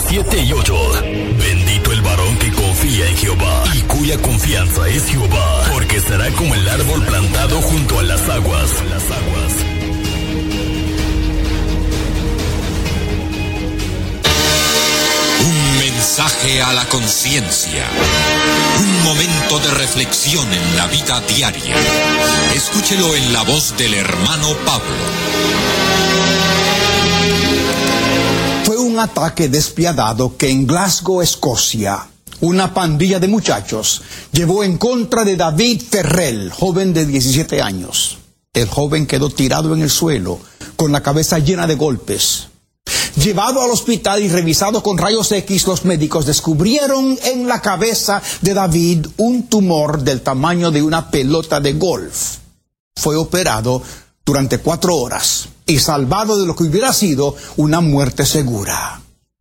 7 y 8. Bendito el varón que confía en Jehová y cuya confianza es Jehová, porque será como el árbol plantado junto a las aguas. Un mensaje a la conciencia. Un momento de reflexión en la vida diaria. Escúchelo en la voz del hermano Pablo. Fue un ataque despiadado que en Glasgow, Escocia, una pandilla de muchachos llevó en contra de David Ferrell, joven de 17 años. El joven quedó tirado en el suelo, con la cabeza llena de golpes. Llevado al hospital y revisado con rayos X, los médicos descubrieron en la cabeza de David un tumor del tamaño de una pelota de golf. Fue operado durante 4 horas y salvado de lo que hubiera sido una muerte segura.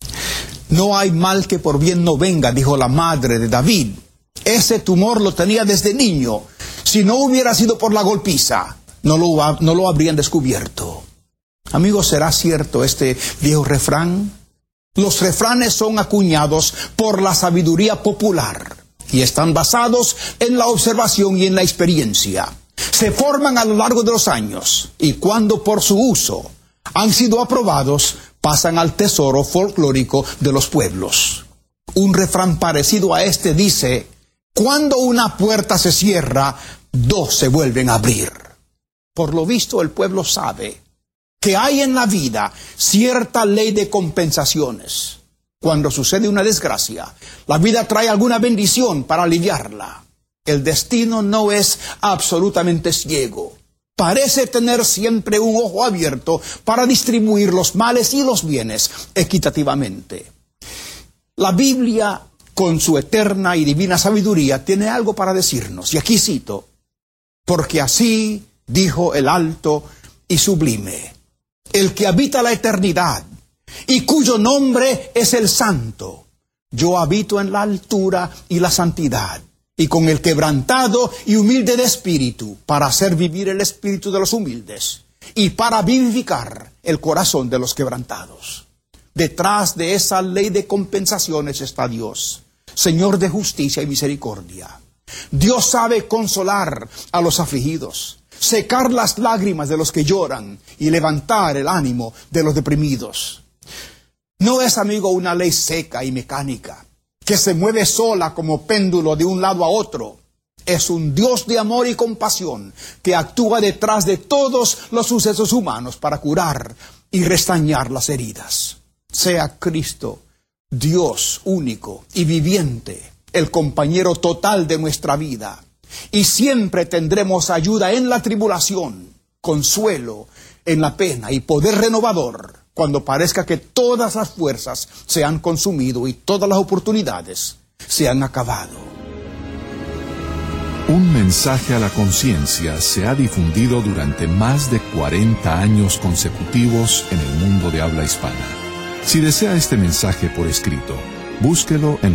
No hay mal que por bien no venga, dijo la madre de David. Ese tumor lo tenía desde niño. Si no hubiera sido por la golpiza, no lo habrían descubierto. Amigos, ¿será cierto este viejo refrán? Los refranes son acuñados por la sabiduría popular y están basados en la observación y en la experiencia. Se forman a lo largo de los años y cuando por su uso han sido aprobados, pasan al tesoro folclórico de los pueblos. Un refrán parecido a este dice: cuando una puerta se cierra, 2 se vuelven a abrir. Por lo visto, el pueblo sabe que hay en la vida cierta ley de compensaciones. Cuando sucede una desgracia, la vida trae alguna bendición para aliviarla. El destino no es absolutamente ciego. Parece tener siempre un ojo abierto para distribuir los males y los bienes equitativamente. La Biblia, con su eterna y divina sabiduría, tiene algo para decirnos. Y aquí cito: porque así dijo el alto y sublime, el que habita la eternidad y cuyo nombre es el Santo. Yo habito en la altura y la santidad, y con el quebrantado y humilde de espíritu, para hacer vivir el espíritu de los humildes, y para vivificar el corazón de los quebrantados. Detrás de esa ley de compensaciones está Dios, Señor de justicia y misericordia. Dios sabe consolar a los afligidos, secar las lágrimas de los que lloran y levantar el ánimo de los deprimidos. No es, amigo, una ley seca y mecánica que se mueve sola como péndulo de un lado a otro. Es un Dios de amor y compasión que actúa detrás de todos los sucesos humanos para curar y restañar las heridas. Sea Cristo, Dios único y viviente, el compañero total de nuestra vida. Y siempre tendremos ayuda en la tribulación, consuelo en la pena y poder renovador cuando parezca que todas las fuerzas se han consumido y todas las oportunidades se han acabado. Un mensaje a la conciencia se ha difundido durante más de 40 años consecutivos en el mundo de habla hispana. Si desea este mensaje por escrito, búsquelo en